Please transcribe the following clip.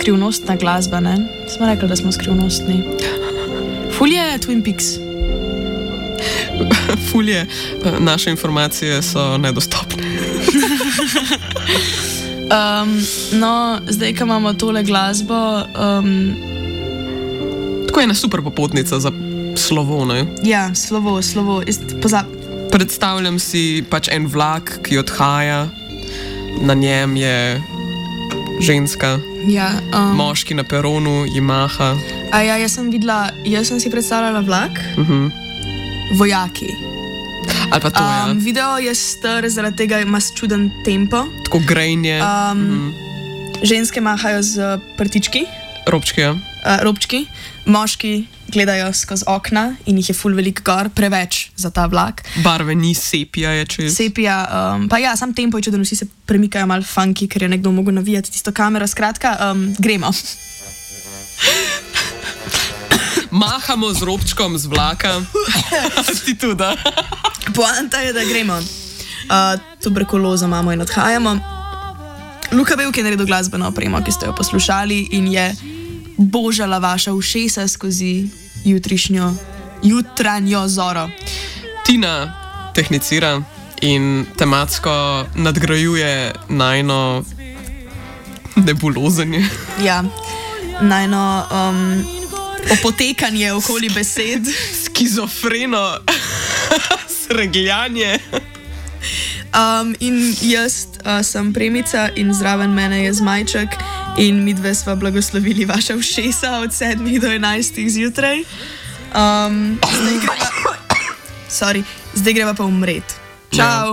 skrivnostna glasba, ne? Smo rekli, da smo skrivnostni. Fulje Twin Peaks. Fulje, naše informacije so nedostopne. No, zdaj, ko imamo tole glasbo... Tako je ena super popotnica za slovo, ne? Ja, slovo. Predstavljam si pač en vlak, ki odhaja, na njem je ženska, ja, moški na peronu, ji maha. Ja, jaz sem si predstavljala vlak, vojaki. Ali pa to, ja. Video je star, zaradi tega ima čuden tempo. Tako grejnje. Ženske mahajo z prtički. Robčki, ja. Robčki. Moški gledajo skozi okna in jih je ful velik gor, preveč za ta vlak. Barve ni, sepija je čez. Sepija, pa ja, sam tempo je čuden, vsi se premikajo malo funky, ker je nekdo mogel navijati tisto kamero. Skratka, gremo. Mahamo z robčkom z vlaka. Ti tudi, da? Poanta je, da gremo. Tuberkulozo imamo in odhajamo. Luka Belk je naredil glasbeno opremo, ki ste jo poslušali in je božala vaša ušesa skozi jutranjo zoro. Tina tehnicira in tematsko nadgrajuje najno nebulozenje. Ja, najno opotekanje okoli besed. Skizofreno sregljanje. In jaz sem Premica in zraven mene je Zmajček in midve sva blagoslovili vaša ušesa od 7 do 11 zjutraj. Zdaj greva pa umret. Čau!